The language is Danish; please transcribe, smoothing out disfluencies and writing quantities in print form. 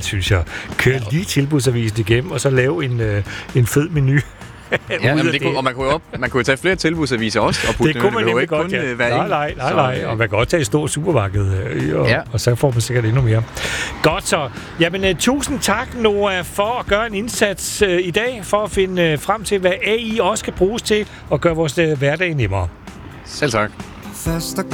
synes jeg. Kør lige tilbudsavisen igennem, og så lave en fed menu. Ja, men og man kunne jo tage flere tilbudsaviser også, og putte det kunne man jo nemlig ikke godt, kun være nej. Og man kan godt tage et stort supermarked, og så får man sikkert endnu mere. Godt så. Jamen, tusind tak, Noah, for at gøre en indsats i dag, for at finde frem til, hvad AI også kan bruges til, og gøre vores hverdag nemmere. Selv tak.